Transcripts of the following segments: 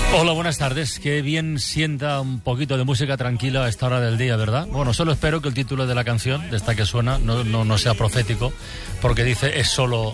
Hola, buenas tardes. Qué bien sienta un poquito de música tranquila a esta hora del día, ¿verdad? Bueno, solo espero que el título de la canción, de esta que suena, no sea profético, porque dice es solo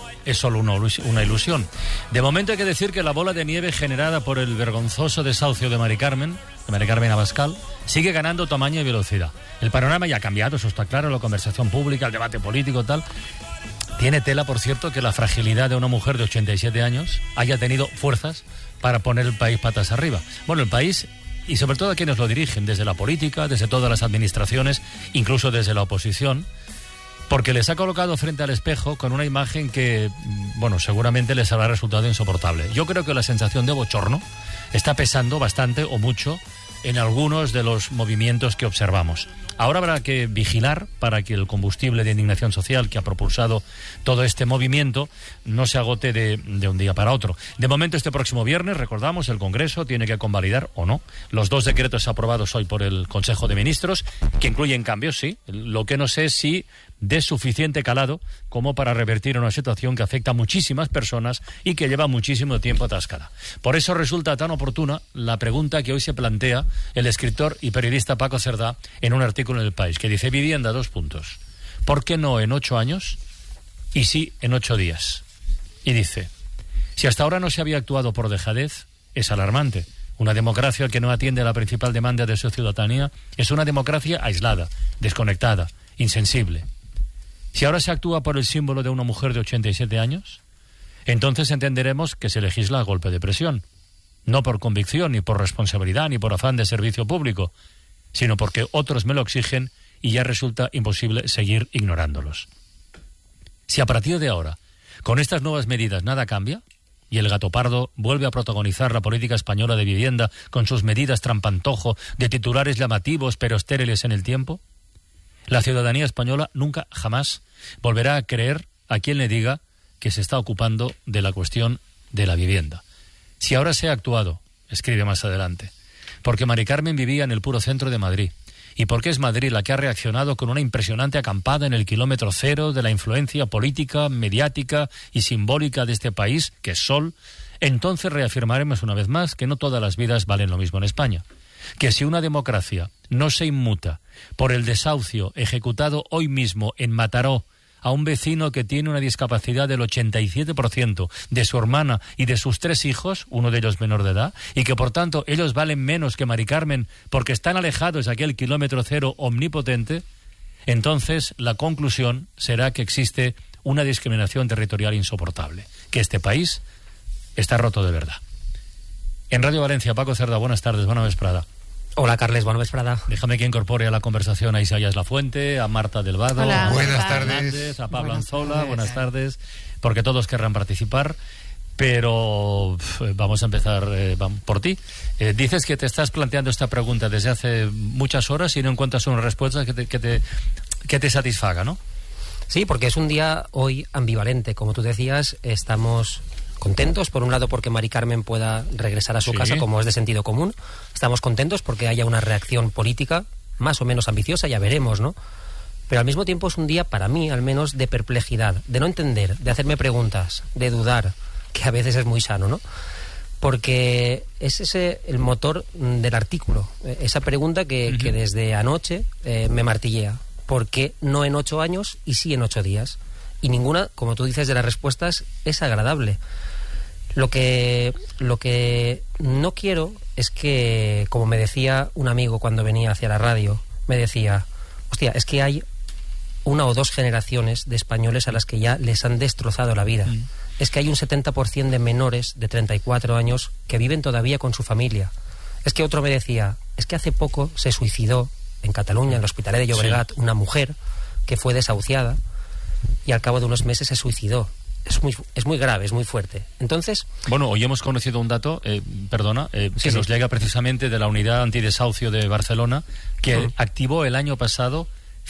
una ilusión. De momento hay que decir que la bola de nieve generada por el vergonzoso desahucio de Mari Carmen Abascal, sigue ganando tamaño y velocidad. El panorama ya ha cambiado, eso está claro, la conversación pública, el debate político, tal. Tiene tela, por cierto, que la fragilidad de una mujer de 87 años haya tenido fuerzas para poner el país patas arriba. Bueno, el país, y sobre todo a quienes lo dirigen, desde la política, desde todas las administraciones, incluso desde la oposición, porque les ha colocado frente al espejo con una imagen que, bueno, seguramente les habrá resultado insoportable. Yo creo que la sensación de bochorno está pesando bastante o mucho en algunos de los movimientos que observamos. Ahora habrá que vigilar para que el combustible de indignación social que ha propulsado todo este movimiento no se agote de un día para otro. De momento, este próximo viernes, recordamos, el Congreso tiene que convalidar o no los 2 decretos aprobados hoy por el Consejo de Ministros, que incluyen cambios, sí. Lo que no sé es si de suficiente calado como para revertir una situación que afecta a muchísimas personas y que lleva muchísimo tiempo atascada. Por eso resulta tan oportuna la pregunta que hoy se plantea el escritor y periodista Paco Cerdá en un artículo en El País, que dice: vivienda, 2 puntos. ¿Por qué no en 8 años y sí en 8 días? Y dice: si hasta ahora no se había actuado por dejadez, es alarmante. Una democracia que no atiende a la principal demanda de su ciudadanía es una democracia aislada, desconectada, insensible. Si ahora se actúa por el símbolo de una mujer de 87 años, entonces entenderemos que se legisla a golpe de presión. No por convicción, ni por responsabilidad, ni por afán de servicio público, sino porque otros me lo exigen y ya resulta imposible seguir ignorándolos. Si a partir de ahora, con estas nuevas medidas, nada cambia, y el gato pardo vuelve a protagonizar la política española de vivienda con sus medidas trampantojo de titulares llamativos pero estériles en el tiempo, la ciudadanía española nunca, jamás, volverá a creer a quien le diga que se está ocupando de la cuestión de la vivienda. Si ahora se ha actuado, escribe más adelante, porque Mari Carmen vivía en el puro centro de Madrid, y porque es Madrid la que ha reaccionado con una impresionante acampada en el kilómetro cero de la influencia política, mediática y simbólica de este país, que es Sol, entonces reafirmaremos una vez más que no todas las vidas valen lo mismo en España. Que si una democracia no se inmuta por el desahucio ejecutado hoy mismo en Mataró a un vecino que tiene una discapacidad del 87% de su hermana y de sus 3 hijos, uno de ellos menor de edad, y que por tanto ellos valen menos que Mari Carmen porque están alejados de aquel kilómetro cero omnipotente, entonces la conclusión será que existe una discriminación territorial insoportable, que este país está roto de verdad. En Radio Valencia, Paco Cerdá, buenas tardes, bona vesprada. Hola, Carles, bona vesprada. Déjame que incorpore a la conversación a Isaías Lafuente, a Marta Delvado, Hola. Buenas tardes. Hernández, a Pablo Anzola, buenas tardes, porque todos querrán participar, pero vamos a empezar por ti. Dices que te estás planteando esta pregunta desde hace muchas horas y no encuentras una respuesta que te satisfaga, ¿no? Sí, porque es un día hoy ambivalente. Como tú decías, estamos contentos, por un lado, porque Mari Carmen pueda regresar a su casa, como es de sentido común. Estamos contentos porque haya una reacción política más o menos ambiciosa, ya veremos, ¿no? Pero al mismo tiempo es un día, para mí, al menos, de perplejidad, de no entender, de hacerme preguntas, de dudar, que a veces es muy sano, ¿no? Porque es ese el motor del artículo, esa pregunta que desde anoche me martillea. ¿Por qué no en 8 años y sí en 8 días? Y ninguna, como tú dices, de las respuestas es agradable. Lo que no quiero es que, como me decía un amigo cuando venía hacia la radio, me decía, hostia, es que hay 1 o 2 generaciones de españoles a las que ya les han destrozado la vida. Es que hay un 70% de menores de 34 años que viven todavía con su familia. Es que otro me decía, es que hace poco se suicidó en Cataluña, en el Hospitalet de Llobregat, una mujer que fue desahuciada y al cabo de unos meses se suicidó. Es muy grave, es muy fuerte. Entonces, bueno, hoy hemos conocido un dato, que nos llega precisamente de la unidad antidesahucio de Barcelona, que activó el año pasado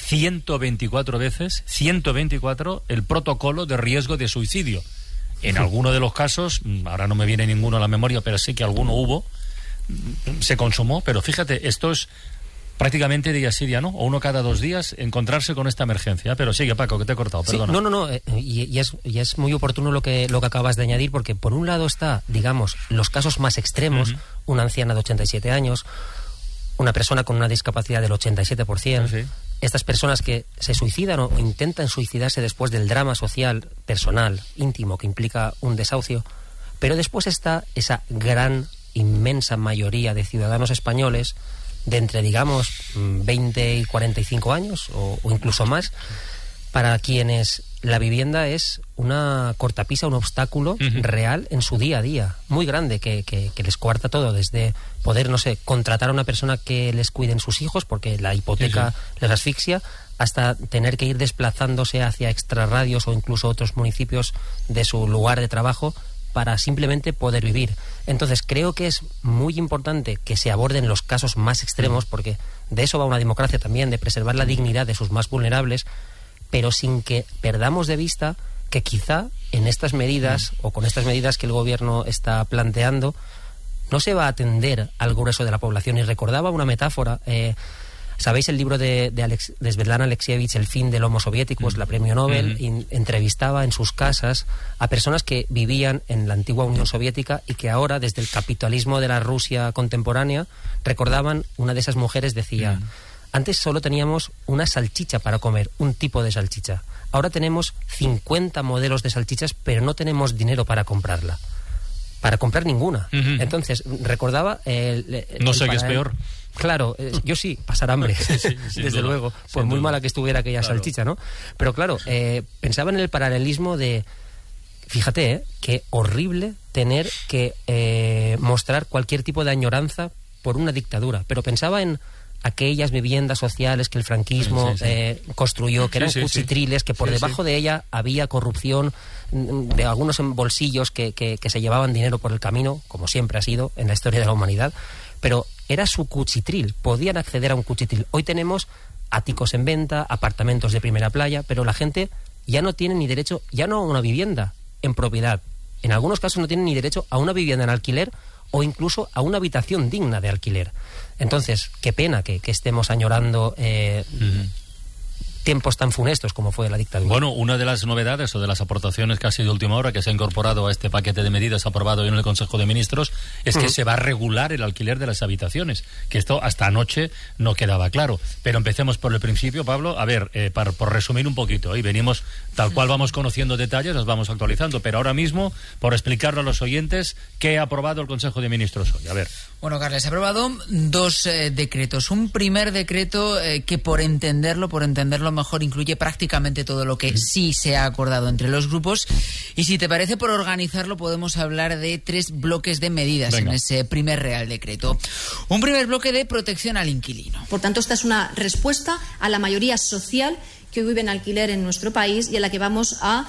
124 veces, 124, el protocolo de riesgo de suicidio. En alguno de los casos, ahora no me viene ninguno a la memoria, pero sí que alguno hubo, se consumó, pero fíjate, esto es prácticamente día sí, día no, o uno cada 2 días, encontrarse con esta emergencia. Pero sigue, Paco, que te he cortado, perdona. Sí, no, y es muy oportuno lo que acabas de añadir, porque por un lado está, digamos, los casos más extremos, una anciana de 87 años, una persona con una discapacidad del 87%, sí. Estas personas que se suicidan o intentan suicidarse después del drama social, personal, íntimo, que implica un desahucio, pero después está esa gran, inmensa mayoría de ciudadanos españoles de entre, digamos, 20 y 45 años o incluso más, para quienes la vivienda es una cortapisa, un obstáculo real en su día a día, muy grande, que les coarta todo, desde poder, no sé, contratar a una persona que les cuiden sus hijos porque la hipoteca les asfixia, hasta tener que ir desplazándose hacia extrarradios o incluso otros municipios de su lugar de trabajo para simplemente poder vivir. Entonces creo que es muy importante que se aborden los casos más extremos, porque de eso va una democracia también, de preservar la dignidad de sus más vulnerables, pero sin que perdamos de vista que quizá en estas medidas o con estas medidas que el gobierno está planteando no se va a atender al grueso de la población. Y recordaba una metáfora, ¿sabéis el libro de Svetlana Alexievich, El fin del Homo Soviéticos, la premio Nobel? Entrevistaba en sus casas a personas que vivían en la antigua Unión Soviética y que ahora, desde el capitalismo de la Rusia contemporánea, recordaban, una de esas mujeres decía: antes solo teníamos una salchicha para comer, un tipo de salchicha. Ahora tenemos 50 modelos de salchichas, pero no tenemos dinero para comprarla. Para comprar ninguna. Entonces, recordaba... no sé qué es peor. Claro, yo sí, pasar hambre, desde luego, por muy mala que estuviera aquella salchicha, ¿no? Pero claro, pensaba en el paralelismo de... Fíjate, qué horrible tener que mostrar cualquier tipo de añoranza por una dictadura. Pero pensaba en aquellas viviendas sociales que el franquismo construyó, que eran cuchitriles, que por debajo de ella había corrupción, de algunos bolsillos que se llevaban dinero por el camino, como siempre ha sido en la historia de la humanidad, pero era su cuchitril, podían acceder a un cuchitril. Hoy tenemos áticos en venta, apartamentos de primera playa, pero la gente ya no tiene ni derecho, ya no a una vivienda en propiedad, en algunos casos no tienen ni derecho a una vivienda en alquiler o incluso a una habitación digna de alquiler. Entonces, qué pena que estemos añorando tiempos tan funestos como fue la dictadura. Bueno, una de las novedades o de las aportaciones casi de última hora que se ha incorporado a este paquete de medidas aprobado hoy en el Consejo de Ministros es que se va a regular el alquiler de las habitaciones, que esto hasta anoche no quedaba claro. Pero empecemos por el principio, Pablo. A ver, por resumir un poquito, y venimos tal cual vamos conociendo detalles, los vamos actualizando, pero ahora mismo, por explicarlo a los oyentes, ¿qué ha aprobado el Consejo de Ministros hoy? A ver. Bueno, Carles, ha aprobado 2 decretos. Un primer decreto que por entenderlo mejor incluye prácticamente todo lo que sí se ha acordado entre los grupos. Y si te parece, por organizarlo, podemos hablar de 3 bloques de medidas en ese primer Real Decreto. Un primer bloque de protección al inquilino. Por tanto, esta es una respuesta a la mayoría social que hoy vive en alquiler en nuestro país y a la que vamos a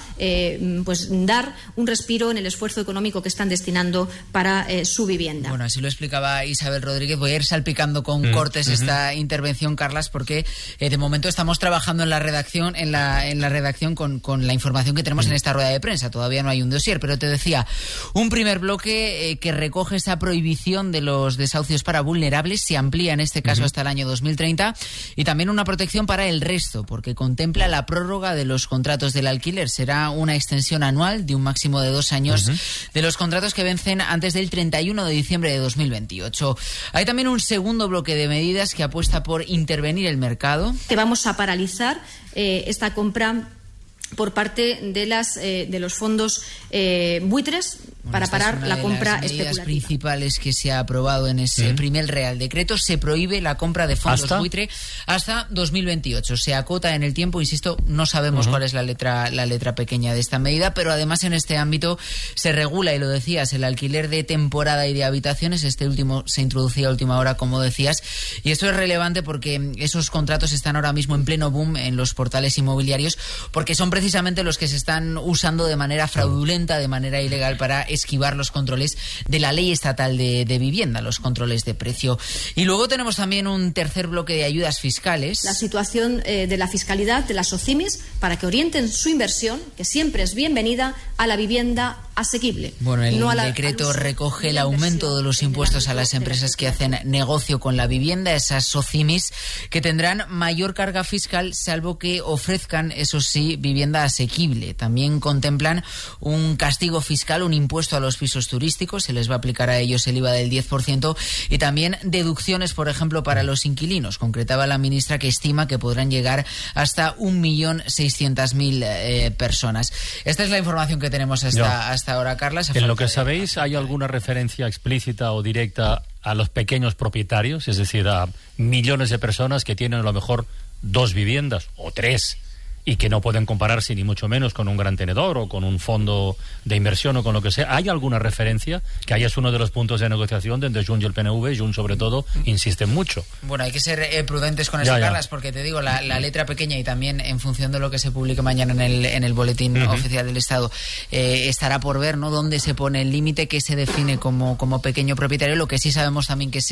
dar un respiro en el esfuerzo económico que están destinando para su vivienda. Bueno, así lo explicaba Isabel Rodríguez. Voy a ir salpicando con cortes esta intervención, Carlas, porque de momento estamos trabajando en la redacción, en la redacción con la información que tenemos en esta rueda de prensa. Todavía no hay un dossier, pero te decía, un primer bloque que recoge esa prohibición de los desahucios para vulnerables, se amplía en este caso hasta el año 2030, y también una protección para el resto, porque contempla la prórroga de los contratos del alquiler. Será una extensión anual de un máximo de 2 años de los contratos que vencen antes del 31 de diciembre de 2028. Hay también un segundo bloque de medidas que apuesta por intervenir el mercado. Que vamos a paralizar esta compra por parte de los fondos buitres para parar la compra especulativa. Las medidas principales que se ha aprobado en ese primer Real Decreto: se prohíbe la compra de fondos buitre hasta 2028. Se acota en el tiempo, insisto, no sabemos cuál es la letra pequeña de esta medida, pero además en este ámbito se regula, y lo decías, el alquiler de temporada y de habitaciones. Este último se introducía a última hora, como decías, y esto es relevante porque esos contratos están ahora mismo en pleno boom en los portales inmobiliarios, porque son precisamente los que se están usando de manera fraudulenta, de manera ilegal, para esquivar los controles de la ley estatal de vivienda, los controles de precio. Y luego tenemos también un tercer bloque de ayudas fiscales. La situación de la fiscalidad de las OCIMIs para que orienten su inversión, que siempre es bienvenida, a la vivienda asequible. Bueno, el decreto recoge el aumento de los impuestos a las empresas que hacen negocio con la vivienda, esas SOCIMIs, que tendrán mayor carga fiscal, salvo que ofrezcan, eso sí, vivienda asequible. También contemplan un castigo fiscal, un impuesto a los pisos turísticos, se les va a aplicar a ellos el IVA del 10%, y también deducciones, por ejemplo, para los inquilinos. Concretaba la ministra que estima que podrán llegar hasta 1.600.000 personas. Esta es la información que tenemos hasta ahora, Carla. En lo que sabéis, ¿hay alguna referencia explícita o directa a los pequeños propietarios? Es decir, a millones de personas que tienen a lo mejor 2 viviendas o 3 y que no pueden compararse ni mucho menos con un gran tenedor o con un fondo de inversión o con lo que sea. ¿Hay alguna referencia? Que ahí es uno de los puntos de negociación donde Junts y el PNV, Junts sobre todo, insisten mucho. Bueno, hay que ser prudentes con eso, Carlas, porque te digo, la letra pequeña y también en función de lo que se publique mañana en el boletín oficial del Estado, estará por ver, ¿no?, dónde se pone el límite, que se define como pequeño propietario. Lo que sí sabemos también que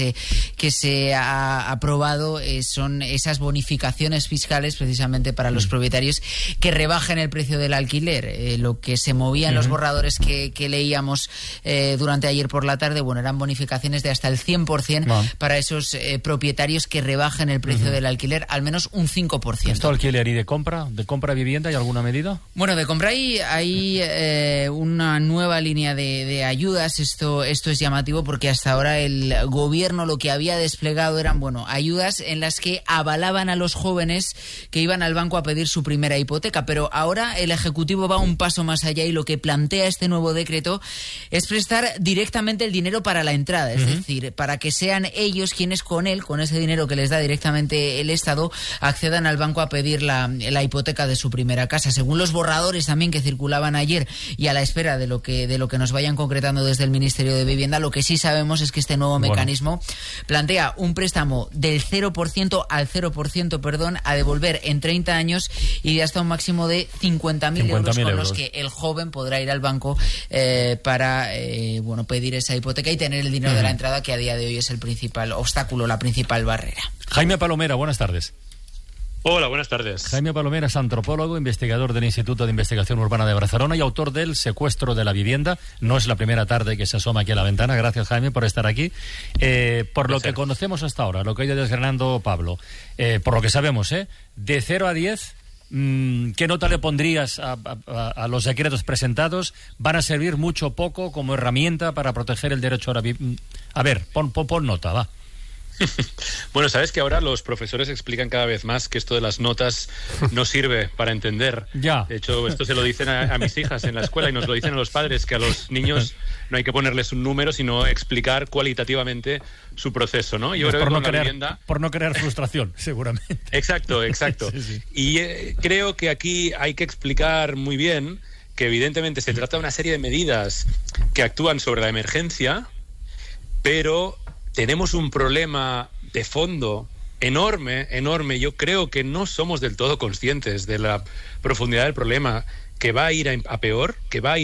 se ha aprobado son esas bonificaciones fiscales precisamente para los propietarios que rebajen el precio del alquiler. Lo que se movía en los borradores que leíamos durante ayer por la tarde, bueno, eran bonificaciones de hasta el 100% para esos propietarios que rebajen el precio del alquiler, al menos un 5%. ¿Esto alquiler y de compra de vivienda, hay alguna medida? Bueno, de compra hay una nueva línea de ayudas. Esto es llamativo porque hasta ahora el gobierno lo que había desplegado eran, bueno, ayudas en las que avalaban a los jóvenes que iban al banco a pedir su primera hipoteca, pero ahora el Ejecutivo va un paso más allá y lo que plantea este nuevo decreto es prestar directamente el dinero para la entrada, es decir, para que sean ellos quienes con ese dinero que les da directamente el Estado, accedan al banco a pedir la hipoteca de su primera casa. Según los borradores también que circulaban ayer y a la espera de lo que nos vayan concretando desde el Ministerio de Vivienda, lo que sí sabemos es que este nuevo mecanismo plantea un préstamo del 0% al 0%, a devolver en 30 años y de hasta un máximo de 50.000 euros con los que el joven podrá ir al banco para pedir esa hipoteca y tener el dinero de la entrada, que a día de hoy es el principal obstáculo, la principal barrera. Jaime Palomera, buenas tardes. Hola, buenas tardes. Jaime Palomera es antropólogo, investigador del Instituto de Investigación Urbana de Barcelona y autor del Secuestro de la Vivienda. No es la primera tarde que se asoma aquí a la ventana. Gracias, Jaime, por estar aquí. Por lo que conocemos hasta ahora, lo que ha ido desgranando Pablo, por lo que sabemos, de 0 a 10... ¿qué nota le pondrías a los decretos presentados? ¿Van a servir mucho o poco como herramienta para proteger el derecho a la vivienda? A ver, pon nota, va. Bueno, sabes que ahora los profesores explican cada vez más que esto de las notas no sirve para entender. Ya. De hecho, esto se lo dicen a mis hijas en la escuela y nos lo dicen a los padres, que a los niños no hay que ponerles un número, sino explicar cualitativamente su proceso, ¿no? Yo creo que por no crear frustración, seguramente. Exacto. Sí. Y creo que aquí hay que explicar muy bien que evidentemente se trata de una serie de medidas que actúan sobre la emergencia, pero tenemos un problema de fondo enorme. Yo creo que no somos del todo conscientes de la profundidad del problema, que va a ir a peor.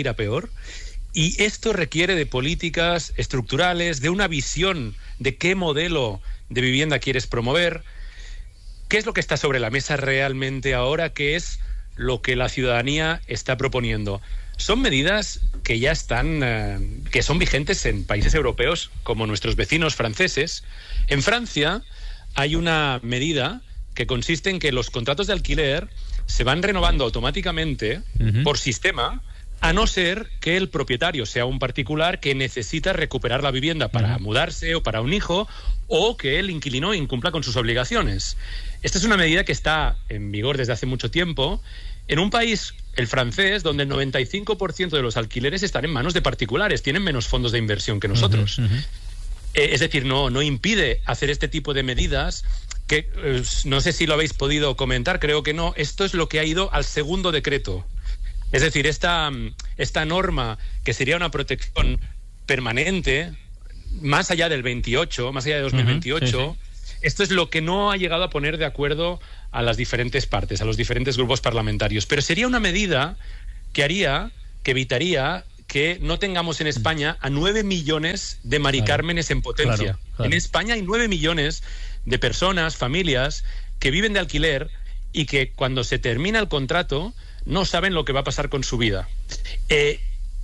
Y esto requiere de políticas estructurales, de una visión de qué modelo de vivienda quieres promover, qué es lo que está sobre la mesa realmente ahora, qué es lo que la ciudadanía está proponiendo. Son medidas que ya están, que son vigentes en países europeos como nuestros vecinos franceses. En Francia hay una medida que consiste en que los contratos de alquiler se van renovando automáticamente por sistema, a no ser que el propietario sea un particular que necesita recuperar la vivienda para mudarse o para un hijo, o que el inquilino incumpla con sus obligaciones. Esta es una medida que está en vigor desde hace mucho tiempo en un país, el francés, donde el 95% de los alquileres están en manos de particulares, tienen menos fondos de inversión que nosotros. Es decir, no impide hacer este tipo de medidas que, no sé si lo habéis podido comentar, creo que no. Esto es lo que ha ido al segundo decreto. Es decir, esta norma, que sería una protección permanente, más allá del 28, más allá de 2028, esto es lo que no ha llegado a poner de acuerdo a las diferentes partes, a los diferentes grupos parlamentarios. Pero sería una medida que evitaría que no tengamos en España a 9 millones de Mari Cármenes en potencia. Claro. En España hay 9 millones de personas, familias, que viven de alquiler y que cuando se termina el contrato no saben lo que va a pasar con su vida.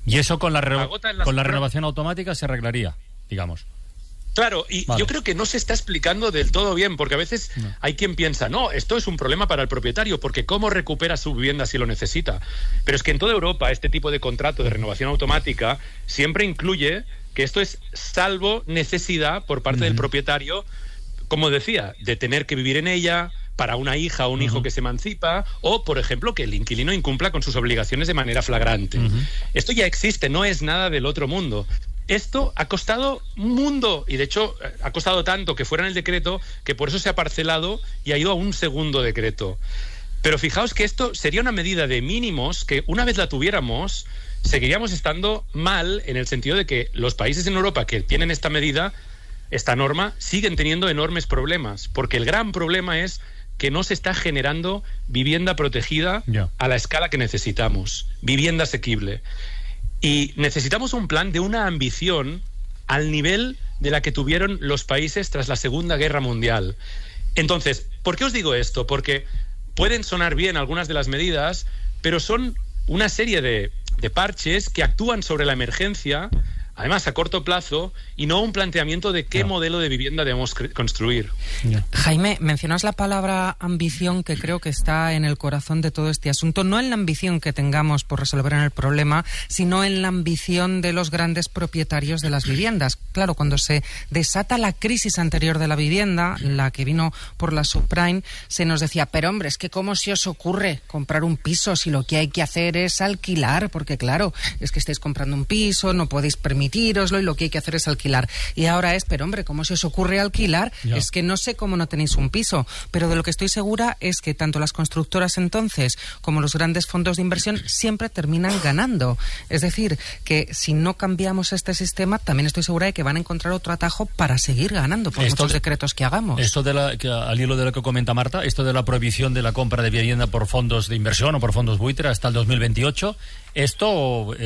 Y eso con la renovación automática se arreglaría, digamos. Claro, y yo creo que no se está explicando del todo bien, porque a veces hay quien piensa, no, esto es un problema para el propietario, porque ¿cómo recupera su vivienda si lo necesita? Pero es que en toda Europa este tipo de contrato de renovación automática siempre incluye que esto es salvo necesidad por parte del propietario, como decía, de tener que vivir en ella, para una hija o un hijo que se emancipa, o, por ejemplo, que el inquilino incumpla con sus obligaciones de manera flagrante. Esto ya existe, no es nada del otro mundo. Esto ha costado un mundo, y de hecho ha costado tanto que fuera en el decreto que por eso se ha parcelado y ha ido a un segundo decreto. Pero fijaos que esto sería una medida de mínimos que, una vez la tuviéramos, seguiríamos estando mal, en el sentido de que los países en Europa que tienen esta medida, esta norma, siguen teniendo enormes problemas, porque el gran problema es que no se está generando vivienda protegida a la escala que necesitamos, vivienda asequible. Y necesitamos un plan de una ambición al nivel de la que tuvieron los países tras la Segunda Guerra Mundial. Entonces, ¿por qué os digo esto? Porque pueden sonar bien algunas de las medidas, pero son una serie de parches que actúan sobre la emergencia, además a corto plazo, y no un planteamiento de qué modelo de vivienda debemos construir. Jaime, mencionas la palabra ambición, que creo que está en el corazón de todo este asunto, no en la ambición que tengamos por resolver el problema, sino en la ambición de los grandes propietarios de las viviendas. Claro, cuando se desata la crisis anterior de la vivienda, la que vino por la subprime, se nos decía, pero hombre, es que ¿cómo se os ocurre comprar un piso si lo que hay que hacer es alquilar? Porque claro, es que estáis comprando un piso, no podéis permitíroslo y lo que hay que hacer es alquilar. Y ahora es, pero hombre, ¿cómo se os ocurre alquilar? Es que no sé cómo no tenéis un piso. Pero de lo que estoy segura es que tanto las constructoras entonces como los grandes fondos de inversión siempre terminan ganando. Es decir, que si no cambiamos este sistema, también estoy segura de que van a encontrar otro atajo para seguir ganando por muchos decretos que hagamos. Esto al hilo de lo que comenta Marta, esto de la prohibición de la compra de vivienda por fondos de inversión o por fondos buitre hasta el 2028, ¿esto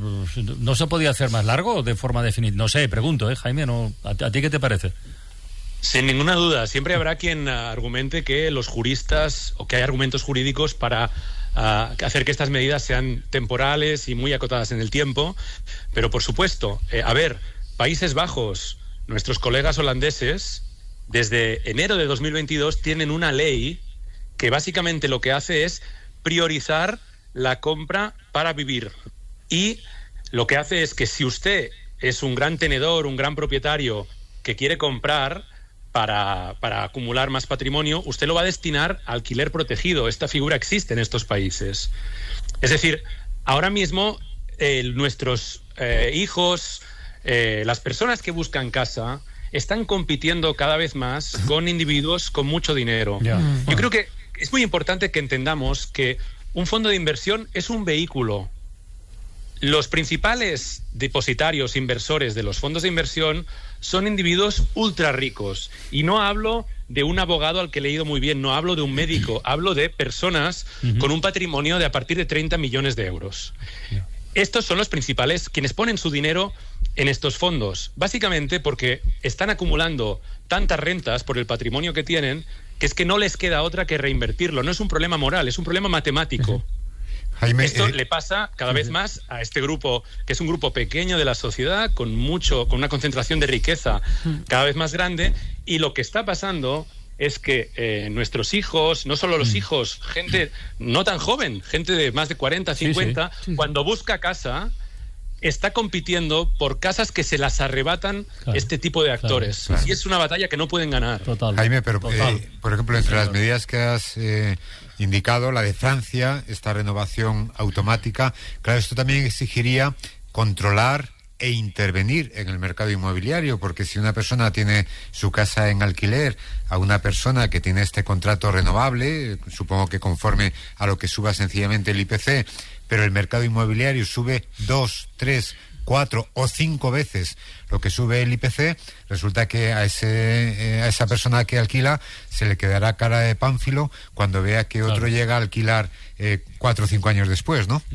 no se podía hacer más largo de forma definitiva? No sé, pregunto, Jaime, ¿a ti qué te parece? Sin ninguna duda, siempre habrá quien argumente que los juristas, o que hay argumentos jurídicos para hacer que estas medidas sean temporales y muy acotadas en el tiempo, pero por supuesto, Países Bajos, nuestros colegas holandeses, desde enero de 2022 tienen una ley que básicamente lo que hace es priorizar la compra para vivir. Y lo que hace es que si usted es un gran tenedor, un gran propietario que quiere comprar para acumular más patrimonio, usted lo va a destinar a alquiler protegido. Esta figura existe en estos países. Es decir, ahora mismo nuestros hijos, las personas que buscan casa, están compitiendo cada vez más con individuos con mucho dinero. Yo creo que es muy importante que entendamos que un fondo de inversión es un vehículo. Los principales depositarios, inversores de los fondos de inversión son individuos ultra ricos. Y no hablo de un abogado al que he leído muy bien, no hablo de un médico, hablo de personas con un patrimonio de a partir de 30 millones de euros. Estos son los principales, quienes ponen su dinero en estos fondos, básicamente porque están acumulando tantas rentas por el patrimonio que tienen, que es que no les queda otra que reinvertirlo. No es un problema moral, es un problema matemático. Jaime, esto le pasa cada vez más a este grupo, que es un grupo pequeño de la sociedad, con una concentración de riqueza cada vez más grande, y lo que está pasando es que nuestros hijos, no solo los hijos, gente no tan joven, gente de más de 40, 50, cuando busca casa, está compitiendo por casas que se las arrebatan este tipo de actores. Y es una batalla que no pueden ganar. Jaime, pero por ejemplo, entre las medidas que has indicado, la de Francia, esta renovación automática, claro, esto también exigiría controlar e intervenir en el mercado inmobiliario, porque si una persona tiene su casa en alquiler a una persona que tiene este contrato renovable, supongo que conforme a lo que suba sencillamente el IPC, pero el mercado inmobiliario sube 2, 3, 4 o 5 veces lo que sube el IPC, resulta que a esa persona que alquila se le quedará cara de pánfilo cuando vea que otro llega a alquilar 4 o 5 años después, ¿no?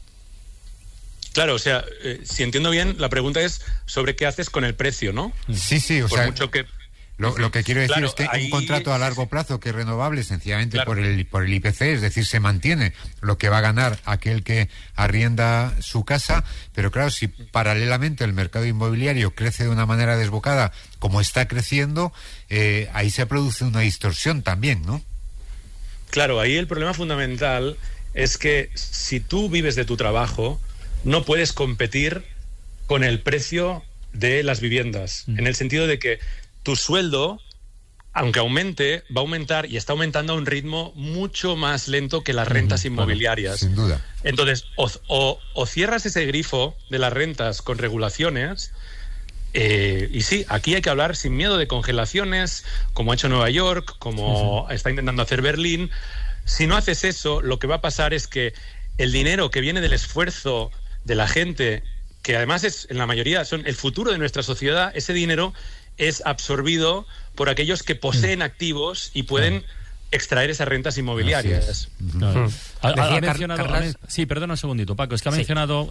Claro, o sea, si entiendo bien, la pregunta es sobre qué haces con el precio, ¿no? Sí, o por sea... mucho que Lo que quiero decir es que un contrato a largo plazo que es renovable sencillamente por el IPC, es decir, se mantiene lo que va a ganar aquel que arrienda su casa, pero claro, si paralelamente el mercado inmobiliario crece de una manera desbocada como está creciendo, ahí se produce una distorsión también, ¿no? Claro, ahí el problema fundamental es que si tú vives de tu trabajo, no puedes competir con el precio de las viviendas, en el sentido de que tu sueldo, aunque aumente, va a aumentar y está aumentando a un ritmo mucho más lento que las rentas inmobiliarias. Sin duda. Entonces, o cierras ese grifo de las rentas con regulaciones, y sí, aquí hay que hablar sin miedo de congelaciones, como ha hecho Nueva York, como está intentando hacer Berlín. Si no haces eso, lo que va a pasar es que el dinero que viene del esfuerzo de la gente, que además es, en la mayoría, son el futuro de nuestra sociedad, ese dinero es absorbido por aquellos que poseen activos y pueden extraer esas rentas inmobiliarias. Sí, perdona un segundito, Paco, es que ha mencionado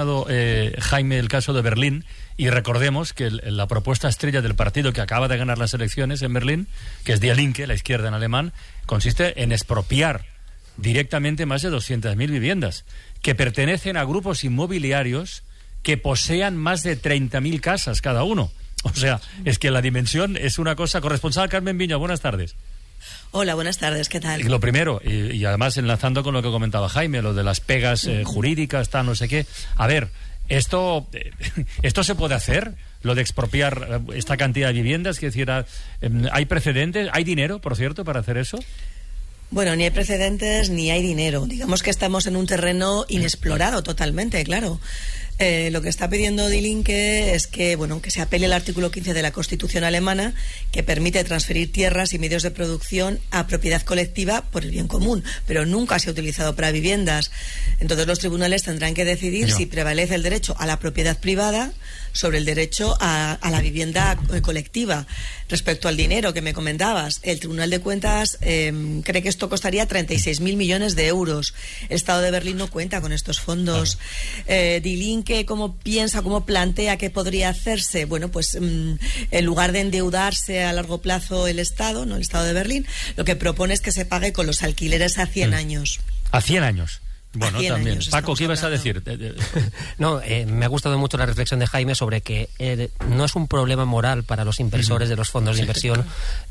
Jaime el caso de Berlín, y recordemos que la propuesta estrella del partido que acaba de ganar las elecciones en Berlín, que es Die Linke, la izquierda en alemán, consiste en expropiar directamente más de 200.000 viviendas que pertenecen a grupos inmobiliarios que posean más de 30.000 casas cada uno. O sea, es que la dimensión es una cosa. Corresponsal Carmen Viña, buenas tardes. Hola, buenas tardes, ¿qué tal? Lo primero, y además enlazando con lo que comentaba Jaime, lo de las pegas jurídicas, tal, no sé qué. A ver, ¿esto se puede hacer? Lo de expropiar esta cantidad de viviendas, que decir, ¿hay precedentes? ¿Hay dinero, por cierto, para hacer eso? Bueno, ni hay precedentes ni hay dinero. Digamos que estamos en un terreno inexplorado totalmente, claro. Lo que está pidiendo Die Linke es que se apele al artículo 15 de la Constitución alemana, que permite transferir tierras y medios de producción a propiedad colectiva por el bien común, pero nunca se ha utilizado para viviendas. Entonces los tribunales tendrán que decidir si prevalece el derecho a la propiedad privada sobre el derecho a la vivienda colectiva. Respecto al dinero que me comentabas, el Tribunal de Cuentas cree que esto costaría 36.000 millones de euros. El Estado de Berlín no cuenta con estos fondos. Die Linke, ¿cómo plantea que podría hacerse? Bueno, pues en lugar de endeudarse a largo plazo el Estado de Berlín, lo que propone es que se pague con los alquileres a 100 años. ¿A 100 años? Bueno, también. Paco, ¿qué ibas a decir? No, me ha gustado mucho la reflexión de Jaime sobre que no es un problema moral para los inversores de los fondos de inversión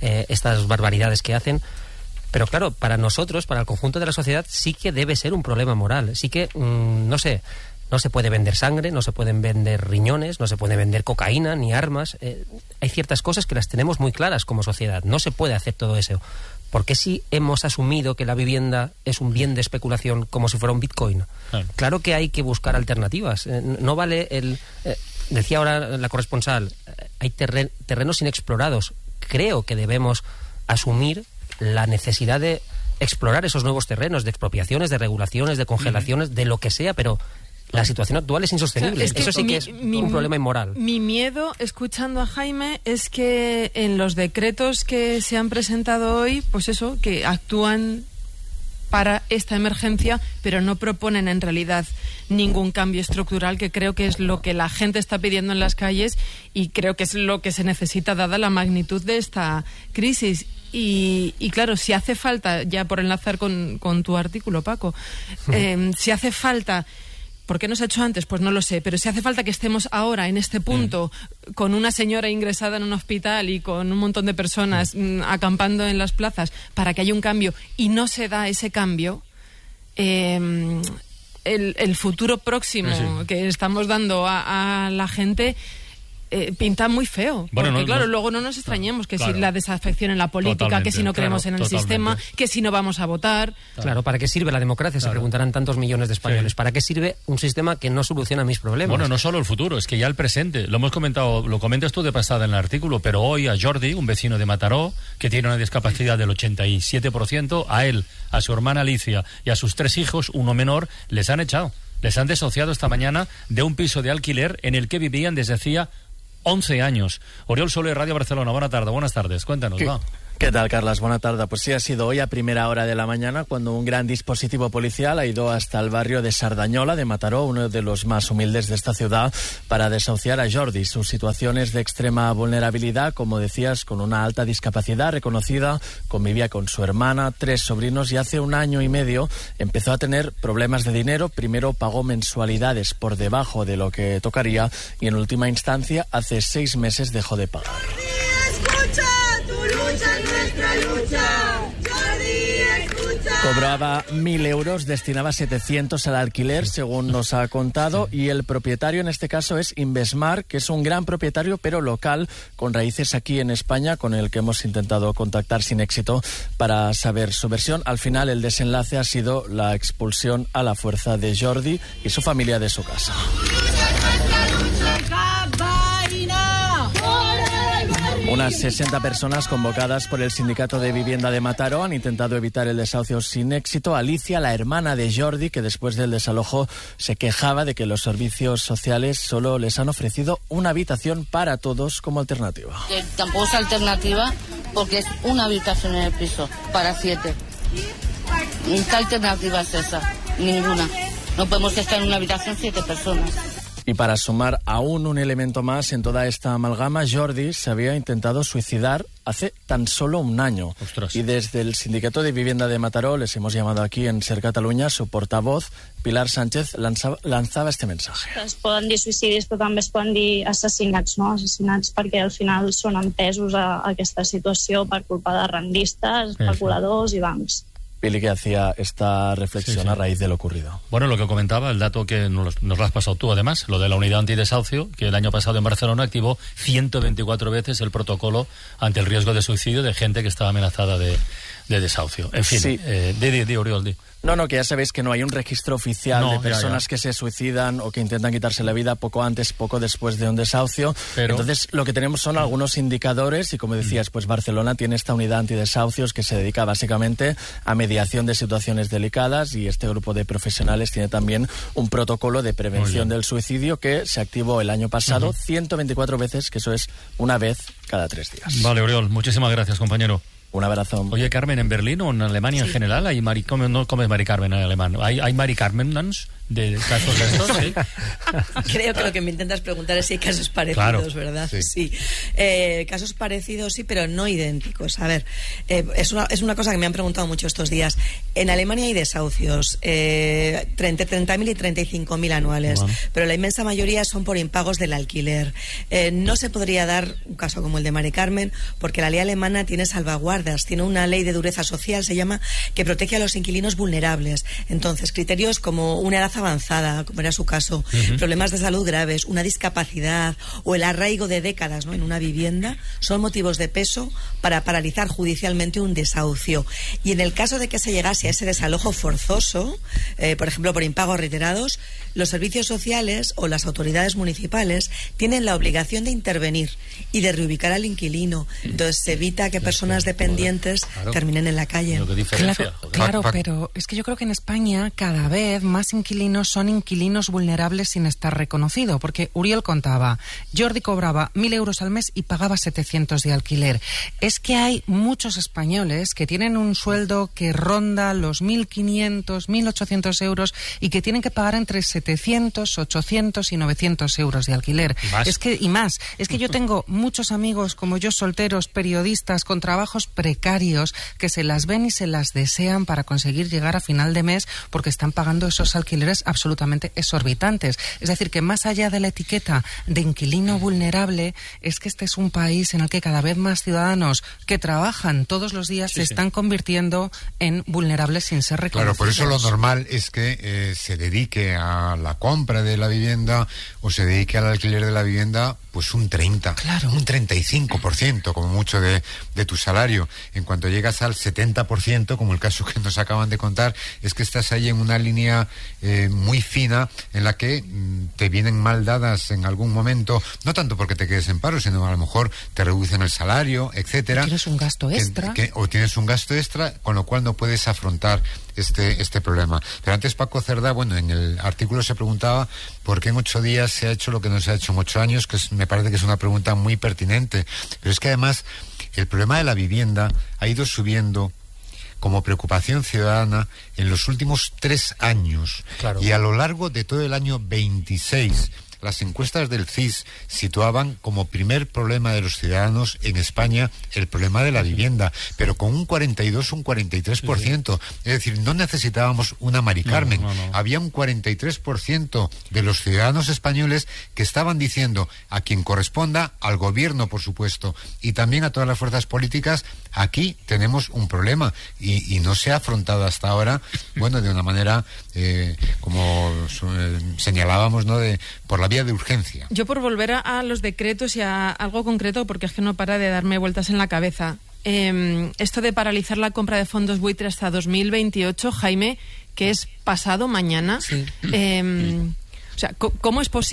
estas barbaridades que hacen. Pero claro, para nosotros, para el conjunto de la sociedad, sí que debe ser un problema moral. Sí que, no se puede vender sangre, no se pueden vender riñones, no se puede vender cocaína ni armas. Hay ciertas cosas que las tenemos muy claras como sociedad. No se puede hacer todo eso. ¿Por qué si hemos asumido que la vivienda es un bien de especulación como si fuera un Bitcoin? Claro que hay que buscar alternativas. No vale decía ahora la corresponsal, hay terrenos inexplorados. Creo que debemos asumir la necesidad de explorar esos nuevos terrenos, de expropiaciones, de regulaciones, de congelaciones, de lo que sea, pero la situación actual es insostenible. O sea, eso sí que es un problema inmoral. Mi miedo, escuchando a Jaime, es que en los decretos que se han presentado hoy, pues eso, que actúan para esta emergencia, pero no proponen en realidad ningún cambio estructural, que creo que es lo que la gente está pidiendo en las calles y creo que es lo que se necesita dada la magnitud de esta crisis. Y claro, si hace falta, ya por enlazar con tu artículo, Paco, si hace falta... ¿Por qué no se ha hecho antes? Pues no lo sé, pero si hace falta que estemos ahora en este punto con una señora ingresada en un hospital y con un montón de personas acampando en las plazas para que haya un cambio y no se da ese cambio, el futuro próximo que estamos dando a la gente pinta muy feo. Bueno, porque claro, luego no nos extrañemos que si la desafección en la política, que si no creemos en el sistema, que si no vamos a votar. Claro, ¿para qué sirve la democracia? Se preguntarán tantos millones de españoles. ¿Para qué sirve un sistema que no soluciona mis problemas? Bueno, no solo el futuro, es que ya el presente. Lo hemos comentado, lo comentas tú de pasada en el artículo, pero hoy a Jordi, un vecino de Mataró, que tiene una discapacidad del 87%, a él, a su hermana Alicia y a sus 3 hijos, uno menor, les han echado. Les han desahuciado esta mañana de un piso de alquiler en el que vivían desde hacía 11 años. Oriol Soler, Radio Barcelona, buenas tardes, cuéntanos, va. ¿Qué tal, Carlas? Buena tarde. Pues sí, ha sido hoy a primera hora de la mañana cuando un gran dispositivo policial ha ido hasta el barrio de Sardañola de Mataró, uno de los más humildes de esta ciudad, para desahuciar a Jordi. Su situación es de extrema vulnerabilidad, como decías, con una alta discapacidad reconocida, convivía con su hermana, 3 sobrinos y hace 1 año y medio empezó a tener problemas de dinero. Primero pagó mensualidades por debajo de lo que tocaría y en última instancia hace 6 meses dejó de pagar. ¡Escucha! ¡Tu lucha es nuestra lucha! ¡Jordi, escucha! Cobraba 1.000 euros, destinaba 700 al alquiler, según nos ha contado, y el propietario en este caso es Invesmar, que es un gran propietario, pero local, con raíces aquí en España, con el que hemos intentado contactar sin éxito para saber su versión. Al final, el desenlace ha sido la expulsión a la fuerza de Jordi y su familia de su casa. Unas 60 personas convocadas por el Sindicato de Vivienda de Mataró han intentado evitar el desahucio sin éxito. Alicia, la hermana de Jordi, que después del desalojo se quejaba de que los servicios sociales solo les han ofrecido una habitación para todos como alternativa. Tampoco es alternativa porque es una habitación en el piso para 7. ¿Qué alternativa es esa? Ninguna. No podemos estar en una habitación 7 personas. Y para sumar aún un elemento más en toda esta amalgama, Jordi se había intentado suicidar hace tan solo 1 año. Ostras. Y desde el Sindicato de Vivienda de Mataró les hemos llamado aquí en Ser Catalunya, su portavoz, Pilar Sánchez, lanzaba este mensaje. Es poden dir suïcidis, però també es poden dir assassinats, no? Assassinats perquè al final són empesos a aquesta situació per culpa de rendistes, especuladors i bancs. Pili, que hacía esta reflexión a raíz de lo ocurrido. Bueno, lo que comentaba, el dato que nos lo has pasado tú además, lo de la unidad antidesahucio, que el año pasado en Barcelona activó 124 veces el protocolo ante el riesgo de suicidio de gente que estaba amenazada de desahucio. En fin, sí. Di, Oriol, di. No, que ya sabéis que no hay un registro oficial de personas que se suicidan o que intentan quitarse la vida poco antes, poco después de un desahucio. Pero entonces lo que tenemos son algunos indicadores y, como decías, pues Barcelona tiene esta unidad antidesahucios que se dedica básicamente a mediación de situaciones delicadas, y este grupo de profesionales tiene también un protocolo de prevención del suicidio que se activó el año pasado 124 veces, que eso es una vez cada 3 días. Vale, Oriol, muchísimas gracias, compañero. Un abrazo. Oye, Carmen, ¿en Berlín o en Alemania en general hay no comes Mari Carmen en alemán? ¿Hay Mari Carmenans de casos de estos? ¿Sí? Creo que lo que me intentas preguntar es si hay casos parecidos, ¿verdad? Sí. Casos parecidos, sí, pero no idénticos. A ver, es una cosa que me han preguntado mucho estos días. En Alemania hay desahucios, 30.000 y 35.000 anuales, pero la inmensa mayoría son por impagos del alquiler. No se podría dar un caso como el de Mari Carmen, porque la ley alemana tiene salvaguardas, tiene una ley de dureza social, se llama, que protege a los inquilinos vulnerables. Entonces, criterios como una edad avanzada, como era su caso, problemas de salud graves, una discapacidad o el arraigo de décadas, ¿no?, en una vivienda, son motivos de peso para paralizar judicialmente un desahucio. Y en el caso de que se llegase a ese desalojo forzoso, por ejemplo por impagos reiterados, los servicios sociales o las autoridades municipales tienen la obligación de intervenir y de reubicar al inquilino. Entonces se evita que personas dependientes terminen en la calle. Claro, pero es que yo creo que en España cada vez más inquilinos son inquilinos vulnerables sin estar reconocido, porque Uriel contaba, Jordi cobraba 1.000 euros al mes y pagaba 700 de alquiler. Es que hay muchos españoles que tienen un sueldo que ronda los 1.500, 1.800 euros y que tienen que pagar entre 700, 800 y 900 euros de alquiler. ¿Y más? Es que yo tengo muchos amigos como yo, solteros, periodistas, con trabajos precarios, que se las ven y se las desean para conseguir llegar a final de mes porque están pagando esos alquileres absolutamente exorbitantes. Es decir, que más allá de la etiqueta de inquilino vulnerable, es que este es un país en el que cada vez más ciudadanos que trabajan todos los días se están convirtiendo en vulnerables sin ser reconocidos. Claro, por eso lo normal es que se dedique a la compra de la vivienda o se dedique al alquiler de la vivienda pues un 30, un 35% como mucho de tu salario. En cuanto llegas al 70%, como el caso que nos acaban de contar, es que estás ahí en una línea muy fina, en la que te vienen mal dadas en algún momento, no tanto porque te quedes en paro, sino a lo mejor te reducen el salario, etcétera. Tienes un gasto extra. O tienes un gasto extra, con lo cual no puedes afrontar este problema. Pero antes Paco Cerdá, en el artículo se preguntaba por qué en 8 días se ha hecho lo que no se ha hecho en 8 años, que me parece que es una pregunta muy pertinente. Pero es que además el problema de la vivienda ha ido subiendo como preocupación ciudadana en los últimos 3 años. Claro. Y a lo largo de todo el año 26, las encuestas del CIS situaban como primer problema de los ciudadanos en España el problema de la vivienda, pero con un 42, un 43%. Es decir, no necesitábamos una Mari Carmen. No. Había un 43% de los ciudadanos españoles que estaban diciendo a quien corresponda, al gobierno, por supuesto, y también a todas las fuerzas políticas, aquí tenemos un problema y no se ha afrontado hasta ahora, de una manera, como señalábamos, por la vía de urgencia. Yo, por volver a los decretos y a algo concreto, porque es que no para de darme vueltas en la cabeza, esto de paralizar la compra de fondos buitre hasta 2028, Jaime, que es pasado mañana, ¿cómo es posible?